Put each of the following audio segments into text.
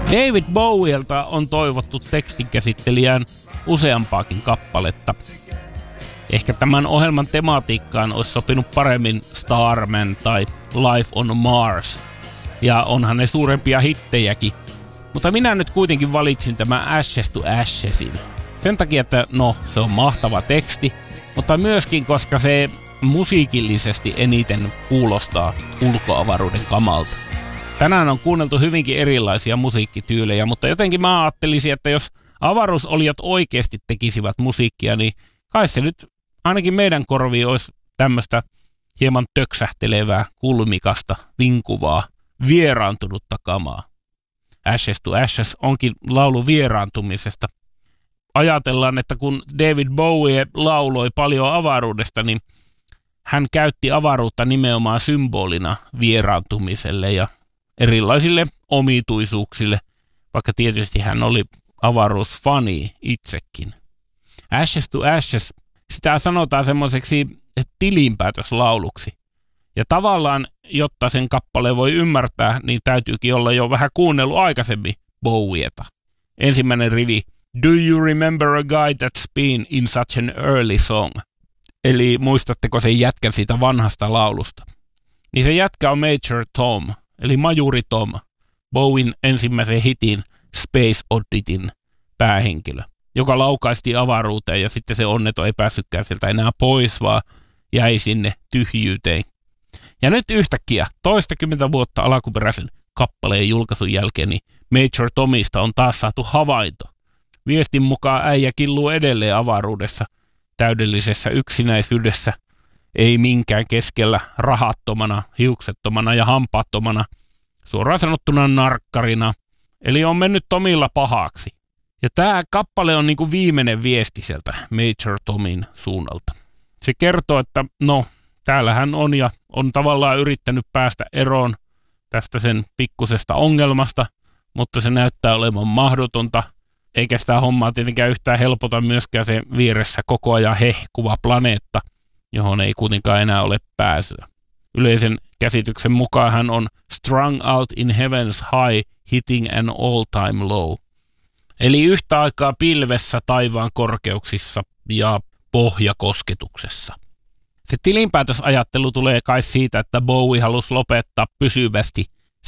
David Bowielta on toivottu tekstinkäsittelijään useampaakin kappaletta. Ehkä tämän ohjelman tematiikkaan olisi sopinut paremmin Starman tai Life on Mars. Ja onhan ne suurempia hittejäkin. Mutta minä nyt kuitenkin valitsin tämän Ashes to Ashesin. Sen takia, että se on mahtava teksti, mutta myöskin koska se musiikillisesti eniten kuulostaa ulkoavaruuden kamalta. Tänään on kuunneltu hyvinkin erilaisia musiikkityylejä, mutta jotenkin mä ajattelisin, että jos avaruusolijat oikeasti tekisivät musiikkia, niin kai se nyt ainakin meidän korviin olisi tämmöistä hieman töksähtelevää, kulmikasta, vinkuvaa, vieraantunutta kamaa. Ashes to Ashes onkin laulu vieraantumisesta. Ajatellaan, että kun David Bowie lauloi paljon avaruudesta, niin hän käytti avaruutta nimenomaan symbolina vieraantumiselle ja erilaisille omituisuuksille, vaikka tietysti hän oli avaruusfani itsekin. Ashes to Ashes, sitä sanotaan semmoiseksi tilinpäätöslauluksi. Ja tavallaan, jotta sen kappaleen voi ymmärtää, niin täytyykin olla jo vähän kuunnellut aikaisemmin Bowieta. Ensimmäinen rivi, Do you remember a guy that's been in such an early song? Eli muistatteko sen jätkän siitä vanhasta laulusta? Niin se jätkä on Major Tom, eli Majuri Tom, Bowien ensimmäisen hitin Space Odditin päähenkilö, joka laukaistiin avaruuteen ja sitten se onneton ei päässytkään sieltä enää pois, vaan jäi sinne tyhjyyteen. Ja nyt yhtäkkiä, toistakymmentä vuotta alkuperäisen kappaleen julkaisun jälkeen, niin Major Tomista on taas saatu havainto. Viestin mukaan äijä killuu edelleen avaruudessa, täydellisessä yksinäisyydessä, ei minkään keskellä, rahattomana, hiuksettomana ja hampaattomana, suoraan sanottuna narkkarina, eli on mennyt Tomilla pahaksi. Ja tämä kappale on niinku viimeinen viesti sieltä Major Tomin suunnalta. Se kertoo, että täällä hän on ja on tavallaan yrittänyt päästä eroon tästä sen pikkusesta ongelmasta, mutta se näyttää olevan mahdotonta, eikä sitä hommaa tietenkään yhtään helpota myöskään se vieressä koko ajan hehkuva planeetta, johon ei kuitenkaan enää ole pääsyä. Yleisen käsityksen mukaan hän on strung out in heaven's high, hitting an all-time low. Eli yhtä aikaa pilvessä taivaan korkeuksissa ja pohjakosketuksessa. Se tilinpäätösajattelu tulee kai siitä, että Bowie halusi lopettaa pysyvästi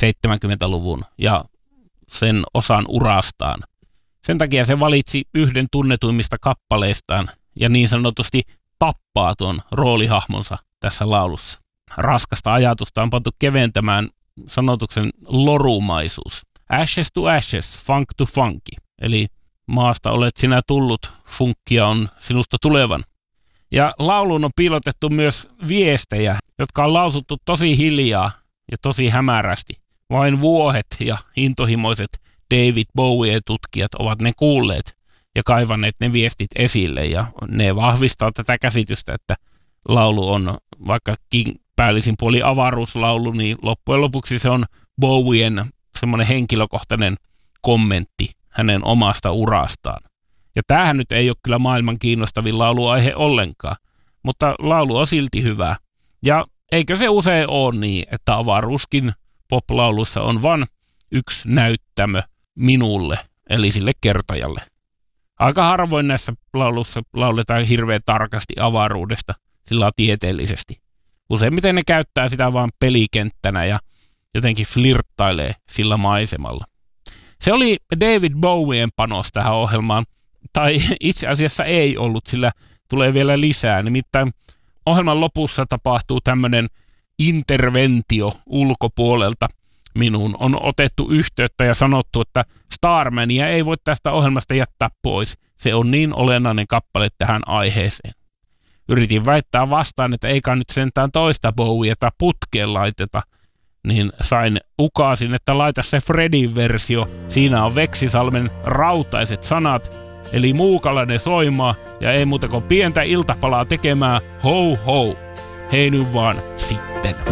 70-luvun ja sen osan urastaan. Sen takia se valitsi yhden tunnetuimmista kappaleistaan ja niin sanotusti tappaa tuon roolihahmonsa tässä laulussa. Raskasta ajatusta on pantu keventämään sanotuksen lorumaisuus. Ashes to ashes, funk to funky. Eli maasta olet sinä tullut, funkkia on sinusta tulevan. Ja lauluun on piilotettu myös viestejä, jotka on lausuttu tosi hiljaa ja tosi hämärästi. Vain vuohet ja intohimoiset David Bowie-tutkijat ovat ne kuulleet ja kaivanneet ne viestit esille. Ja ne vahvistaa tätä käsitystä, että laulu on vaikkakin päällisin puoli avaruuslaulu, niin loppujen lopuksi se on Bowien semmoinen henkilökohtainen kommentti hänen omasta urastaan. Ja tämähän nyt ei ole kyllä maailman kiinnostavin lauluaihe ollenkaan, mutta laulu on silti hyvä. Ja eikö se usein ole niin, että avaruuskin pop-laulussa on vain yksi näyttämö minulle, eli sille kertojalle. Aika harvoin näissä laulussa lauletaan hirveän tarkasti avaruudesta sillä tieteellisesti. Useimmiten ne käyttää sitä vaan pelikenttänä ja jotenkin flirttailee sillä maisemalla. Se oli David Bowien panos tähän ohjelmaan, tai itse asiassa ei ollut, sillä tulee vielä lisää. Nimittäin ohjelman lopussa tapahtuu tämmöinen interventio ulkopuolelta. Minuun on otettu yhteyttä ja sanottu, että Starmania ei voi tästä ohjelmasta jättää pois. Se on niin olennainen kappale tähän aiheeseen. Yritin väittää vastaan, että eikä nyt sentään toista Bowieta putkeen laiteta, niin sain ukaasin, että laita se Fredin versio. Siinä on Veksisalmen rautaiset sanat, eli muukalainen soimaa ja ei muuta kuin pientä iltapalaa tekemään. Ho ho! Hei nyt vaan sitten.